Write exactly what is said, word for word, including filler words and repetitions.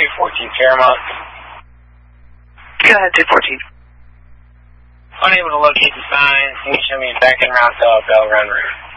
three fourteen Fairmont. Go ahead, three fourteen. Unable to locate the sign. Can you show me back en route to Bell Run Route?